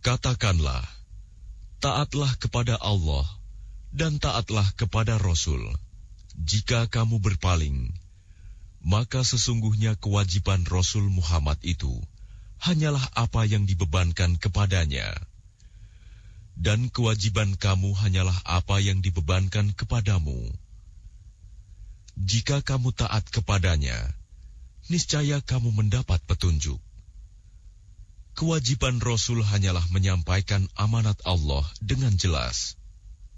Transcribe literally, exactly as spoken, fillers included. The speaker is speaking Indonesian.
Katakanlah, taatlah kepada Allah dan taatlah kepada Rasul. Jika kamu berpaling, maka sesungguhnya kewajiban Rasul Muhammad itu hanyalah apa yang dibebankan kepadanya. Dan kewajiban kamu hanyalah apa yang dibebankan kepadamu. Jika kamu taat kepadanya, niscaya kamu mendapat petunjuk. Kewajiban Rasul hanyalah menyampaikan amanat Allah dengan jelas.